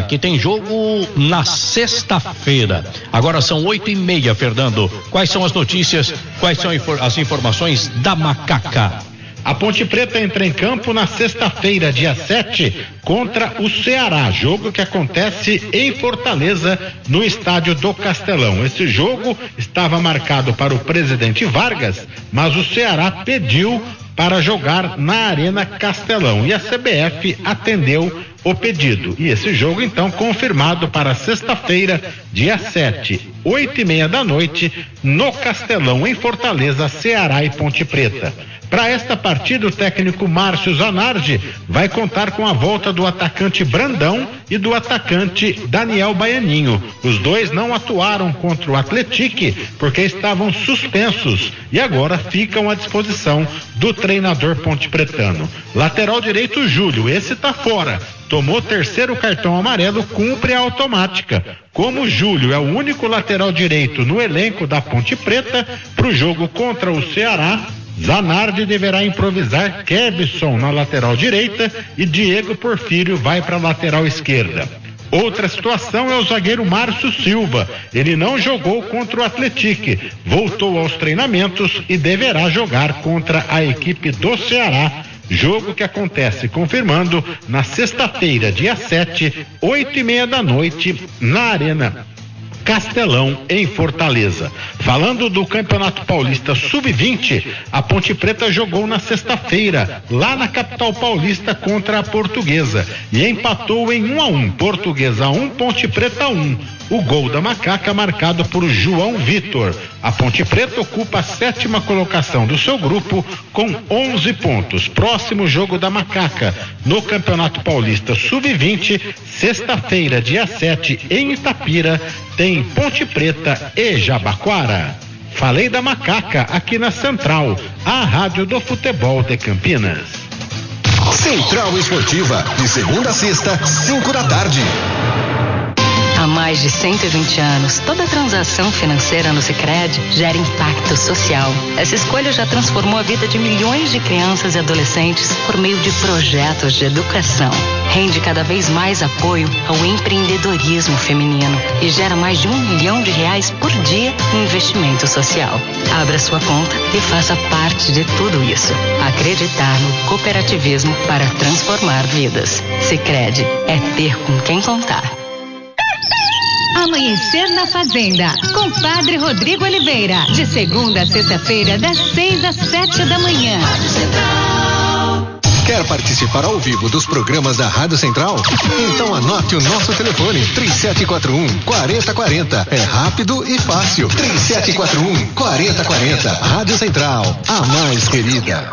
que tem jogo na sexta-feira. Agora são 8:30, Fernando. Quais são as notícias, quais são as informações da Macaca? A Ponte Preta entra em campo na sexta-feira, dia 7, contra o Ceará, jogo que acontece em Fortaleza, no estádio do Castelão. Esse jogo estava marcado para o Presidente Vargas, mas o Ceará pediu para jogar na Arena Castelão e a CBF atendeu o pedido. E esse jogo então confirmado para sexta-feira, dia 7, 8:30 da noite, no Castelão, em Fortaleza, Ceará e Ponte Preta. Para esta partida, o técnico Márcio Zanardi vai contar com a volta do atacante Brandão e do atacante Daniel Baianinho. Os dois não atuaram contra o Atlético porque estavam suspensos e agora ficam à disposição do treinador pontepretano. Lateral direito, Júlio, esse tá fora. Tomou terceiro cartão amarelo, cumpre a automática. Como o Júlio é o único lateral direito no elenco da Ponte Preta, para o jogo contra o Ceará, Zanardi deverá improvisar Kevson na lateral direita e Diego Porfírio vai para a lateral esquerda. Outra situação é o zagueiro Márcio Silva. Ele não jogou contra o Atlético, voltou aos treinamentos e deverá jogar contra a equipe do Ceará. Jogo que acontece, confirmando, na sexta-feira, dia 7, 8:30 da noite, na Arena Castelão, em Fortaleza. Falando do Campeonato Paulista Sub-20, a Ponte Preta jogou na sexta-feira, lá na capital paulista, contra a Portuguesa e empatou em 1-1. Portuguesa 1, Ponte Preta 1. O gol da Macaca marcado por João Vitor. A Ponte Preta ocupa a 7ª colocação do seu grupo com 11 pontos. Próximo jogo da Macaca no Campeonato Paulista Sub-20, sexta-feira, dia 7, em Itapira, tem Ponte Preta e Jabaquara. Falei da Macaca aqui na Central, a rádio do futebol de Campinas. Central Esportiva, de segunda a sexta, 5 da tarde. Há mais de 120 anos, toda transação financeira no Sicredi gera impacto social. Essa escolha já transformou a vida de milhões de crianças e adolescentes por meio de projetos de educação. Rende cada vez mais apoio ao empreendedorismo feminino e gera mais de R$1 milhão por dia em investimento social. Abra sua conta e faça parte de tudo isso. Acreditar no cooperativismo para transformar vidas. Sicredi é ter com quem contar. Amanhecer na Fazenda, com Padre Rodrigo Oliveira, de segunda a sexta-feira, das 6 às 7 da manhã. Quer participar ao vivo dos programas da Rádio Central? Então anote o nosso telefone, 3741-4040. É rápido e fácil. 3741-4040. Rádio Central, a mais querida.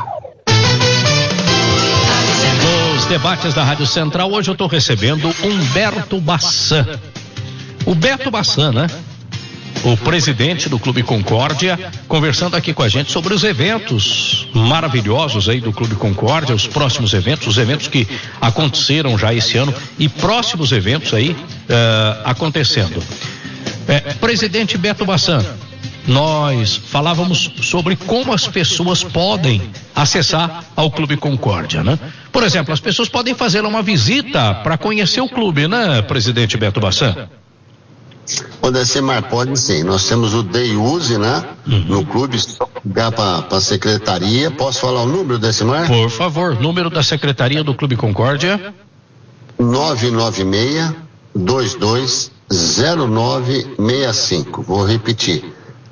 Nos debates da Rádio Central, hoje eu estou recebendo Humberto Bassan. O Beto Bassan, né? O presidente do Clube Concórdia, conversando aqui com a gente sobre os eventos maravilhosos aí do Clube Concórdia, os próximos eventos, os eventos que aconteceram já esse ano e próximos eventos aí acontecendo. Presidente Beto Bassan, nós falávamos sobre como as pessoas podem acessar ao Clube Concórdia, né? Por exemplo, as pessoas podem fazer uma visita para conhecer o clube, né, presidente Beto Bassan? O Decimar, pode sim. Nós temos o Day Use, né? No clube, só ligar para a secretaria. Posso falar o número, Decimar? Por favor, número da secretaria do Clube Concórdia. 996-220965. Vou repetir.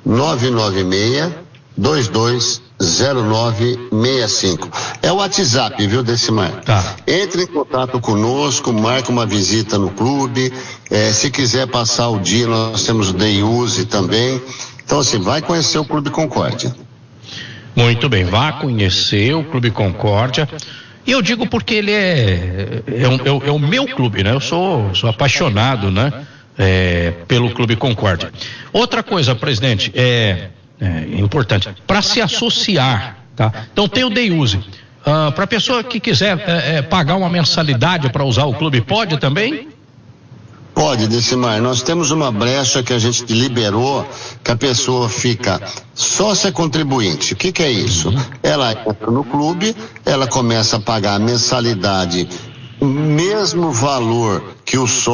996-220965. É o WhatsApp, viu, Decimar? Tá. Entre em contato conosco, marque uma visita no clube. Se quiser passar o dia, nós temos o Day Use também. Então, assim, vai conhecer o Clube Concórdia. Muito bem, vá conhecer o Clube Concórdia. E eu digo porque ele é o meu clube, né? Eu sou apaixonado, né? Pelo Clube Concórdia. Outra coisa, presidente, é importante, para se associar, tá? Então tem o Day Use. Para a pessoa que quiser pagar uma mensalidade para usar o clube, pode também? Pode, Decimar. Nós temos uma brecha que a gente liberou, que a pessoa fica sócia contribuinte. O que é isso? Ela entra no clube, ela começa a pagar a mensalidade, o mesmo valor que o sócio